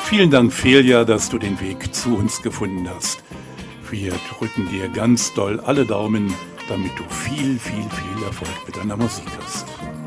Vielen Dank, Felia, dass du den Weg zu uns gefunden hast. Wir drücken dir ganz doll alle Daumen, damit du viel Erfolg mit deiner Musik hast.